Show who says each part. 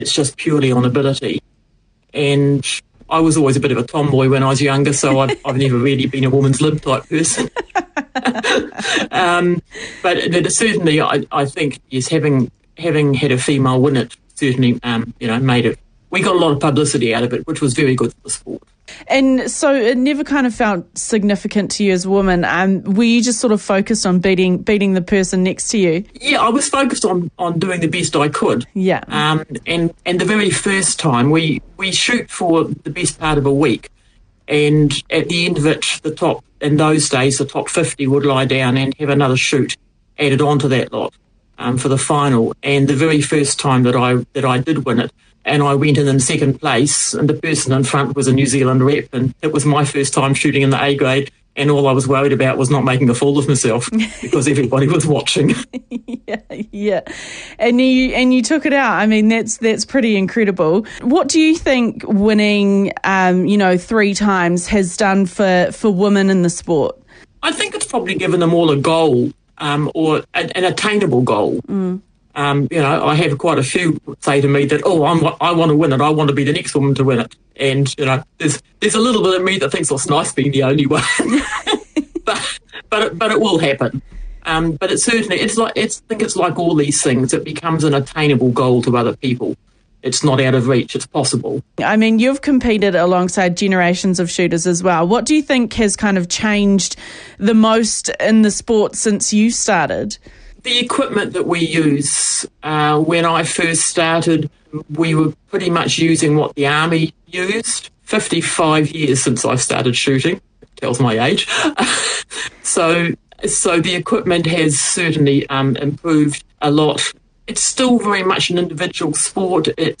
Speaker 1: It's just purely on ability. And I was always a bit of a tomboy when I was younger, so I've never really been a woman's lib type person. But it certainly, I think, yes, having had a female win it certainly, made it. We got a lot of publicity out of it, which was very good for the sport.
Speaker 2: And so it never kind of felt significant to you as a woman. Were you just sort of focused on beating the person next to you?
Speaker 1: Yeah, I was focused on doing the best I could.
Speaker 2: Yeah.
Speaker 1: And the very first time we shoot for the best part of a week, and at the end of it, in those days the top 50 would lie down and have another shoot added onto that lot for the final. And the very first time that I did win it, and I went in second place, and the person in front was a New Zealand rep, and it was my first time shooting in the A grade, and all I was worried about was not making a fool of myself because everybody was watching.
Speaker 2: Yeah. And you took it out. I mean, that's pretty incredible. What do you think winning 3 times has done for women in the sport?
Speaker 1: I think it's probably given them all a goal, or an attainable goal. I have quite a few say to me that, I want to win it. I want to be the next woman to win it. And, there's a little bit of me that thinks it's nice being the only one. but it will happen. But it's certainly, I think it's like all these things. It becomes an attainable goal to other people. It's not out of reach. It's possible. I
Speaker 2: mean, you've competed alongside generations of shooters as well. What do you think has kind of changed the most in the sport since you started?
Speaker 1: The equipment that we use, when I first started, we were pretty much using what the Army used. 55 years since I've started shooting. It tells my age. So the equipment has certainly improved a lot. It's still very much an individual sport.